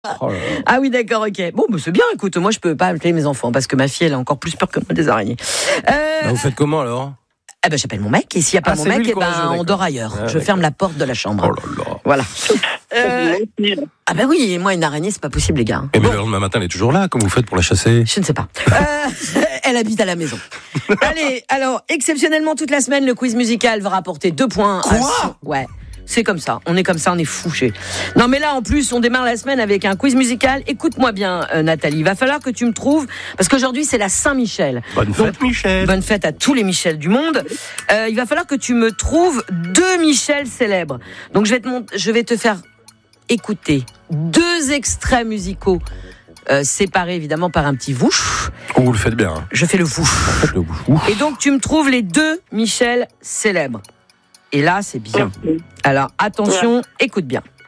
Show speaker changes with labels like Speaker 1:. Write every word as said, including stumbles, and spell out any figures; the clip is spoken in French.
Speaker 1: Oh là là.
Speaker 2: Ah oui, d'accord, ok. Bon, bah, c'est bien, écoute, moi je peux pas appeler mes enfants parce que ma fille elle a encore plus peur que moi des araignées. Euh,
Speaker 1: Bah, vous faites comment alors?
Speaker 2: eh ben, j'appelle mon mec et s'il n'y a pas
Speaker 1: Ah,
Speaker 2: mon
Speaker 1: c'est lui
Speaker 2: mec,
Speaker 1: le
Speaker 2: eh ben,
Speaker 1: courageux,
Speaker 2: on
Speaker 1: d'accord.
Speaker 2: dort ailleurs.
Speaker 1: Ah,
Speaker 2: je
Speaker 1: d'accord.
Speaker 2: ferme la porte de la chambre.
Speaker 1: Oh là là.
Speaker 2: Voilà. Euh, ah ben oui, moi une araignée c'est pas possible les gars.
Speaker 1: Et mais
Speaker 2: Bon,
Speaker 1: le lendemain matin, elle est toujours là. Comment vous faites pour la chasser?
Speaker 2: je ne sais pas. Euh, elle habite à la maison. Allez, alors exceptionnellement toute la semaine le quiz musical va rapporter deux points.
Speaker 1: Quoi
Speaker 2: à son- Ouais. C'est comme ça, on est comme ça, on est fouché. Non mais là en plus, on démarre la semaine avec un quiz musical. Écoute-moi bien euh, Nathalie, il va falloir que tu me trouves, parce qu'aujourd'hui c'est la Saint-Michel.
Speaker 1: Bonne fête,
Speaker 2: Donc,
Speaker 1: Michel.
Speaker 2: Bonne fête à tous les Michel du monde. Euh, il va falloir que tu me trouves deux Michel célèbres. Donc je vais te, mont- je vais te faire écouter deux extraits musicaux euh, séparés évidemment par un petit vouch.
Speaker 1: Oh, vous le faites bien. Hein.
Speaker 2: Je fais le vouch.
Speaker 1: Faites le bouche. Ouf.
Speaker 2: Et donc tu me trouves les deux Michel célèbres. Et là c'est bien. Alors attention, écoute bien.